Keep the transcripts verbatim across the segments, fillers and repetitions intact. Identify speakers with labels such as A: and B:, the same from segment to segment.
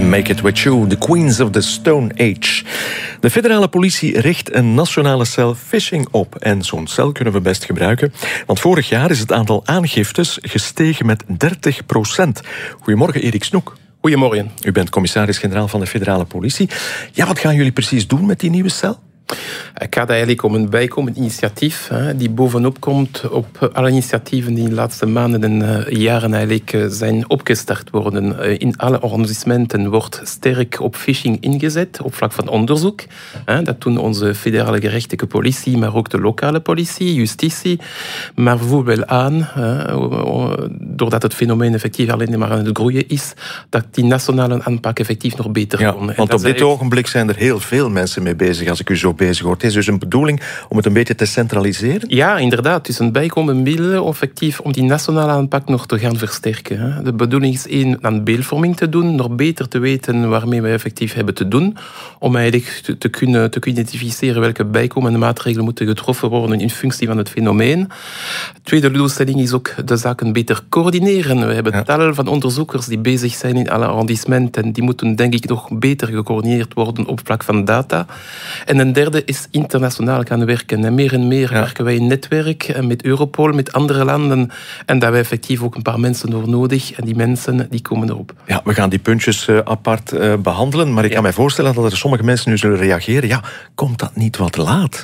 A: Make It With You, the Queens of the Stone Age. De federale politie richt een nationale cel phishing op. En zo'n cel kunnen we best gebruiken. Want vorig jaar is het aantal aangiftes gestegen met dertig procent. Goedemorgen, Erik Snoek.
B: Goedemorgen.
A: U bent commissaris-generaal van de federale politie. Ja, wat gaan jullie precies doen met die nieuwe cel?
B: Het gaat eigenlijk om een bijkomend initiatief hè, die bovenop komt op alle initiatieven die in de laatste maanden en uh, jaren eigenlijk uh, zijn opgestart worden. Uh, in alle arrondissementen wordt sterk op phishing ingezet, op vlak van onderzoek. Hè, dat doen onze federale gerechtelijke politie, maar ook de lokale politie, justitie. Maar voel wel aan, uh, doordat het fenomeen effectief alleen maar aan het groeien is, dat die nationale aanpak effectief nog beter
A: ja,
B: kon.
A: Want op dit eigenlijk... ogenblik zijn er heel veel mensen mee bezig, als ik u zo bezig hoor. Het is dus een bedoeling om het een beetje te centraliseren?
B: Ja, inderdaad. Het is een bijkomend middel effectief om die nationale aanpak nog te gaan versterken. De bedoeling is één, aan beeldvorming te doen, nog beter te weten waarmee we effectief hebben te doen, om eigenlijk te, te, kunnen, te kunnen identificeren welke bijkomende maatregelen moeten getroffen worden in functie van het fenomeen. De tweede doelstelling is ook de zaken beter coördineren. We hebben ja. tal van onderzoekers die bezig zijn in alle arrondissementen. Die moeten denk ik nog beter gecoördineerd worden op vlak van data. En een derde is internationaal gaan werken. En meer en meer ja. werken wij in netwerk met Europol, met andere landen. En daar hebben we effectief ook een paar mensen voor nodig. En die mensen die komen erop.
A: Ja, we gaan die puntjes uh, apart uh, behandelen. Maar ik ja. kan mij voorstellen dat er sommige mensen nu zullen reageren. Ja, komt dat niet wat laat?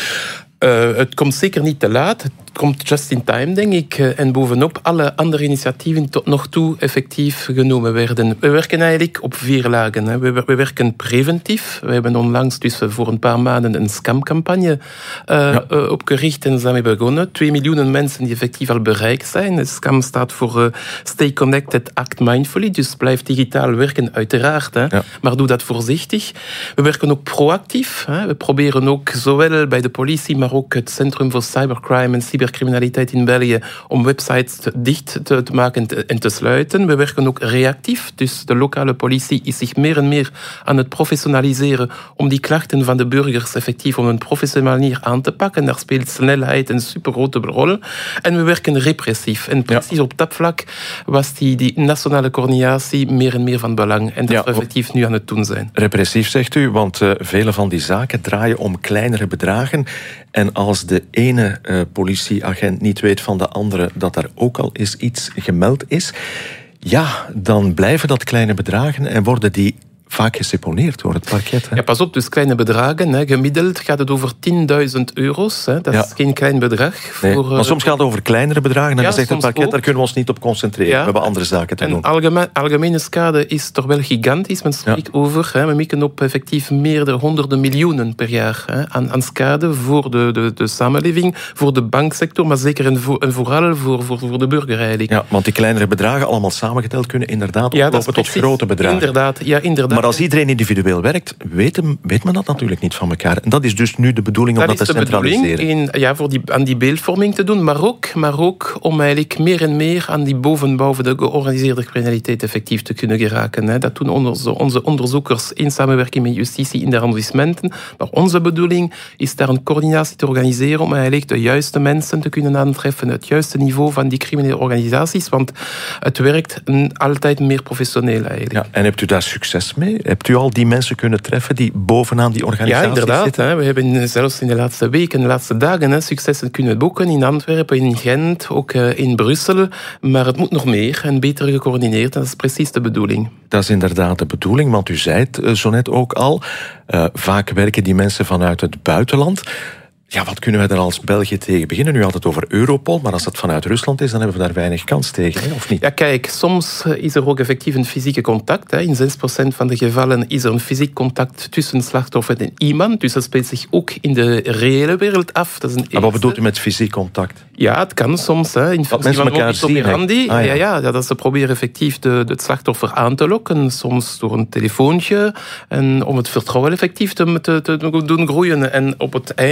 B: Uh, het komt zeker niet te laat. Het komt just in time, denk ik. En bovenop alle andere initiatieven tot nog toe effectief genomen werden. We werken eigenlijk op vier lagen. Hè. We, we werken preventief. We hebben onlangs dus voor een paar maanden een scamcampagne uh, ja. uh, opgericht en zijn we begonnen. Twee miljoen mensen die effectief al bereikt zijn. De scam staat voor uh, Stay Connected, Act Mindfully. Dus blijf digitaal werken, uiteraard. Hè. Ja. Maar doe dat voorzichtig. We werken ook proactief. Hè. We proberen ook zowel bij de politie, maar ook het Centrum voor Cybercrime en Cybercriminaliteit in België om websites dicht te, te maken en te sluiten. We werken ook reactief, dus de lokale politie is zich meer en meer aan het professionaliseren om die klachten van de burgers effectief op een professionele manier aan te pakken. Daar speelt snelheid een supergrote rol. En we werken repressief. En precies ja. op dat vlak was die, die nationale coördinatie meer en meer van belang. En dat ja, we effectief nu aan het doen zijn.
A: Repressief, zegt u, want uh, vele van die zaken draaien om kleinere bedragen. En als de ene uh, politieagent niet weet van de andere dat er ook al eens iets gemeld is, ja, dan blijven dat kleine bedragen en worden die vaak geseponeerd door het parket. Hè?
B: Ja, pas op, dus kleine bedragen. Hè. Gemiddeld gaat het over tienduizend euro's. Hè. Dat ja. is geen klein bedrag.
A: Nee, voor,
B: maar
A: uh, soms gaat het over kleinere bedragen. En ja, dan zegt het parket,
B: ook.
A: Daar kunnen we ons niet op concentreren. Ja. We hebben andere zaken te
B: en
A: doen.
B: Algemeen, algemene schade is toch wel gigantisch. Men spreekt ja. over. Hè. We mikken op effectief meerdere honderden miljoenen per jaar hè, aan, aan schade voor de, de, de samenleving, voor de banksector, maar zeker en, voor, en vooral voor, voor, voor de burger eigenlijk.
A: Ja, want die kleinere bedragen, allemaal samengeteld, kunnen inderdaad ja, oplopen tot grote bedragen.
B: Inderdaad, ja, inderdaad.
A: Maar als iedereen individueel werkt, weet, hem, weet men dat natuurlijk niet van elkaar. En dat is dus nu de bedoeling om dat, dat te centraliseren.
B: In, ja, voor die, aan die beeldvorming te doen, maar ook, maar ook om eigenlijk meer en meer aan die bovenbouw van de georganiseerde criminaliteit effectief te kunnen geraken. Hè. Dat doen onze, onze onderzoekers in samenwerking met justitie in de arrondissementen. Maar onze bedoeling is daar een coördinatie te organiseren om eigenlijk de juiste mensen te kunnen aantreffen, het juiste niveau van die criminele organisaties, want het werkt altijd meer professioneel eigenlijk.
A: Ja, en hebt u daar succes mee? Hebt u al die mensen kunnen treffen die bovenaan die organisaties
B: ja, inderdaad,
A: zitten?
B: Hè. We hebben zelfs in de laatste weken, de laatste dagen, hè, successen kunnen boeken in Antwerpen, in Gent, ook uh, in Brussel. Maar het moet nog meer en beter gecoördineerd. Dat is precies de bedoeling.
A: Dat is inderdaad de bedoeling, want u zei het uh, zo net ook al. Uh, vaak werken die mensen vanuit het buitenland. Ja, wat kunnen we daar als België tegen beginnen? Nu had het over Europol, maar als dat vanuit Rusland is, dan hebben we daar weinig kans tegen, hè? Of niet?
B: Ja, kijk, soms is er ook effectief een fysieke contact. Hè. In zes procent van de gevallen is er een fysiek contact tussen slachtoffer en iemand. Dus dat speelt zich ook in de reële wereld af. Dat is een
A: maar wat bedoelt u met fysiek contact?
B: Ja, het kan soms. Hè, in
A: functie van modus operandi.
B: Ah, ja. Ja, ja, dat ze proberen effectief de, de slachtoffer aan te lokken. Soms door een telefoontje. En om het vertrouwen effectief te, te, te doen groeien. En op het einde kan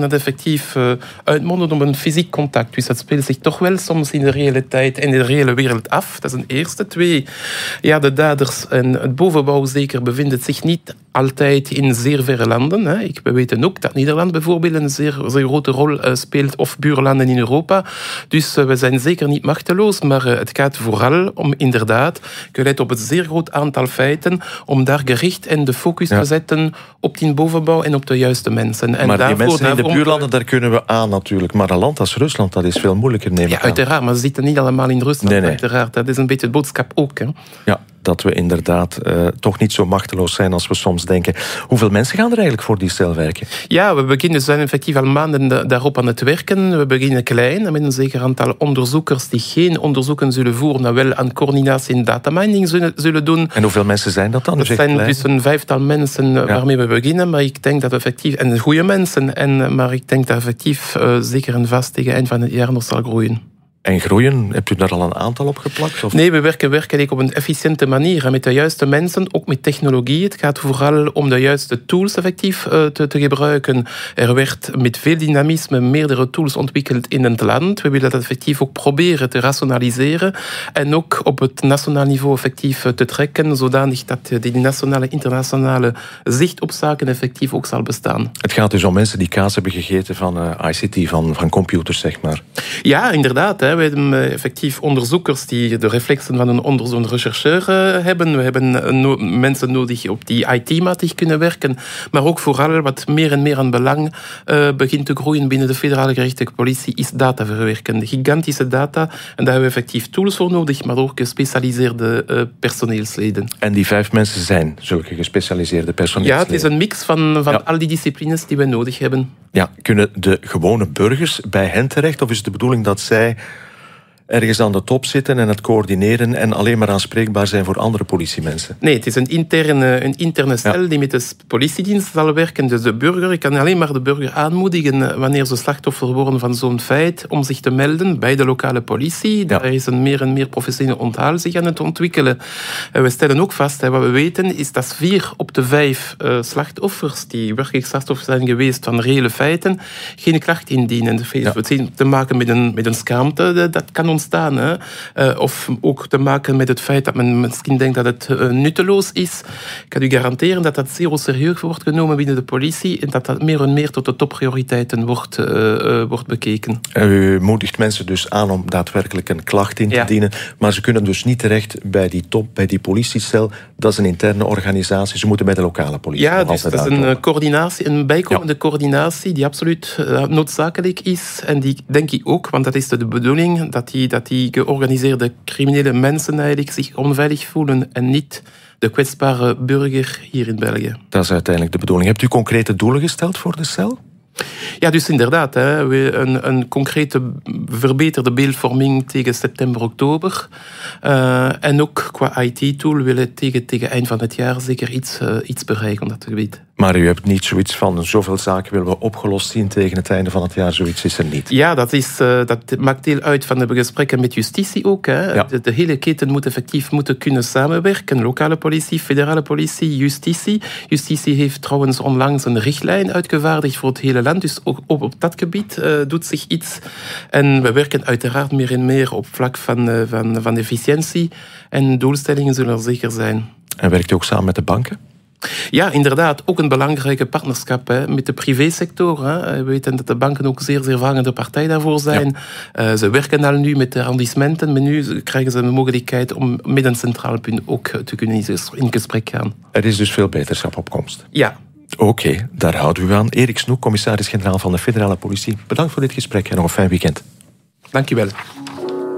B: dat effectief uh, uitmonden op een fysiek contact. Dus dat speelt zich toch wel soms in de reële tijd en in de reële wereld af. Dat is een eerste. Twee, ja, de daders en het bovenbouw zeker bevinden zich niet altijd in zeer verre landen. Hè. Ik, we weten ook dat Nederland bijvoorbeeld een zeer, zeer grote rol uh, speelt, of buurlanden in Europa. Dus uh, we zijn zeker niet machteloos, maar uh, het gaat vooral om inderdaad, gelet op het zeer groot aantal feiten, om daar gericht en de focus ja. te zetten op die bovenbouw en op de juiste mensen. En
A: maar
B: daarvoor,
A: die mensen in
B: daarvoor,
A: de buurlanden, daar kunnen we aan natuurlijk. Maar een land als Rusland, dat is veel moeilijker, neem ik
B: ja,
A: aan.
B: Uiteraard, maar ze zitten niet allemaal in Rusland. Nee, nee. Uiteraard. Dat is een beetje het boodschap ook. Hè.
A: Ja, dat we inderdaad uh, toch niet zo machteloos zijn als we soms denken. Hoeveel mensen gaan er eigenlijk voor die cel werken?
B: Ja, we beginnen, zijn effectief al maanden daarop aan het werken. We beginnen klein, met een zeker aantal onderzoekers die geen onderzoeken zullen voeren, maar wel aan coördinatie en datamining zullen, zullen doen.
A: En hoeveel mensen zijn dat dan?
B: Dat zijn klein? Dus een vijftal mensen ja. waarmee we beginnen, maar ik denk dat effectief, en goede mensen, en, maar ik denk dat effectief uh, zeker en vast tegen eind van het jaar nog zal groeien.
A: En groeien, hebt u daar al een aantal op geplakt? Of?
B: Nee, we werken werkelijk op een efficiënte manier. Met de juiste mensen, ook met technologie. Het gaat vooral om de juiste tools effectief uh, te, te gebruiken. Er werd met veel dynamisme meerdere tools ontwikkeld in het land. We willen dat effectief ook proberen te rationaliseren. En ook op het nationaal niveau effectief te trekken, zodanig dat die nationale, internationale zicht op zaken effectief ook zal bestaan.
A: Het gaat dus om mensen die kaas hebben gegeten van uh, I C T, van, van computers, zeg maar.
B: Ja, inderdaad. Hè. We hebben effectief onderzoekers die de reflexen van een onderzoekende rechercheur hebben. We hebben no- mensen nodig op die I T-matig kunnen werken. Maar ook vooral wat meer en meer aan belang uh, begint te groeien binnen de federale gerechtelijke politie is data verwerken. De gigantische data. En daar hebben we effectief tools voor nodig, maar ook gespecialiseerde uh, personeelsleden.
A: En die vijf mensen zijn zulke gespecialiseerde personeelsleden?
B: Ja, het is een mix van, van ja. al die disciplines die we nodig hebben.
A: Ja, kunnen de gewone burgers bij hen terecht? Of is het de bedoeling dat zij ergens aan de top zitten en het coördineren en alleen maar aanspreekbaar zijn voor andere politiemensen?
B: Nee, het is een interne, een interne cel ja. die met de politiedienst zal werken. Dus de burger, ik kan alleen maar de burger aanmoedigen wanneer ze slachtoffer worden van zo'n feit, om zich te melden bij de lokale politie. Ja. Daar is een meer en meer professioneel onthaal zich aan het ontwikkelen. En we stellen ook vast, wat we weten, is dat vier op de vijf uh, slachtoffers die werkelijk slachtoffer zijn geweest van reële feiten, geen klacht indienen. Dat heeft ja. te maken met een, met een schaamte, dat kan ontstaan. Hè. Uh, of ook te maken met het feit dat men misschien denkt dat het uh, nutteloos is. Ik kan u garanderen dat dat zeer serieus wordt genomen binnen de politie en dat dat meer en meer tot de topprioriteiten wordt, uh, uh, wordt bekeken.
A: U moedigt mensen dus aan om daadwerkelijk een klacht in te ja. dienen, maar ze kunnen dus niet terecht bij die top, bij die politiecel. Dat is een interne organisatie. Ze moeten bij de lokale politie.
B: Ja, dus dat is een uh, coördinatie, een bijkomende ja. coördinatie die absoluut uh, noodzakelijk is. En die denk ik ook, want dat is de bedoeling, dat die dat die georganiseerde criminele mensen eigenlijk zich onveilig voelen en niet de kwetsbare burger hier in België.
A: Dat is uiteindelijk de bedoeling. Hebt u concrete doelen gesteld voor de cel?
B: Ja, dus inderdaad. Hè, een, een concrete verbeterde beeldvorming tegen september, oktober. Uh, en ook qua I T-tool willen tegen, tegen eind van het jaar zeker iets, uh, iets bereiken op dat gebied.
A: Maar u hebt niet zoiets van zoveel zaken willen we opgelost zien tegen het einde van het jaar. Zoiets is er niet.
B: Ja, dat, is, uh, dat maakt deel uit van de gesprekken met justitie ook. Hè. Ja. De, de hele keten moet effectief moeten kunnen samenwerken. Lokale politie, federale politie, justitie. Justitie heeft trouwens onlangs een richtlijn uitgevaardigd voor het hele land. Dus ook op, op dat gebied uh, doet zich iets. En we werken uiteraard meer en meer op vlak van, uh, van, van efficiëntie. En doelstellingen zullen er zeker zijn.
A: En werkt u ook samen met de banken?
B: Ja, inderdaad. Ook een belangrijke partnerschap hè, met de privésector. Hè. We weten dat de banken ook zeer, zeer vangende partij daarvoor zijn. Ja. Uh, ze werken al nu met de arrondissementen, maar nu krijgen ze de mogelijkheid om met een centraal punt ook te kunnen in gesprek gaan. Er
A: is dus veel beterschap op komst.
B: Ja.
A: Oké, okay, daar houden we aan. Erik Snoek, commissaris-generaal van de federale politie. Bedankt voor dit gesprek en nog een fijn weekend.
B: Dank je wel.